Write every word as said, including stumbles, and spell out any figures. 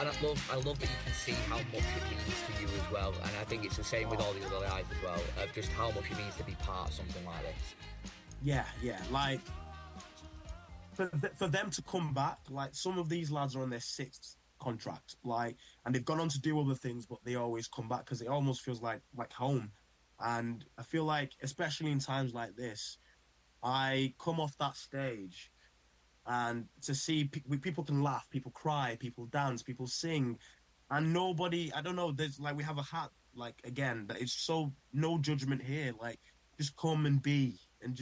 and I love, I love that you can see how much it means to you as well. And I think it's the same with all the other guys as well. Of just how much it means to be part of something like this. Yeah, yeah. Like for th- for them to come back, like some of these lads are on their sixth contract, like, and they've gone on to do other things, but they always come back because it almost feels like like home. And I feel like, especially in times like this, I come off that stage and to see pe- people can laugh, people cry, people dance, people sing, and nobody, I don't know, there's like we have a hat, like again, that is so no judgment here. Like just come and be.